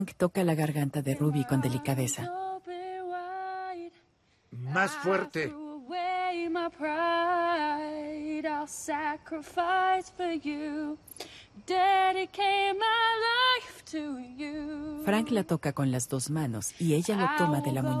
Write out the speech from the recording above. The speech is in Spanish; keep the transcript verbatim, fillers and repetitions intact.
Toca la garganta de Ruby con delicadeza. Más fuerte. Frank la toca con las dos manos y ella lo toma de la muñeca.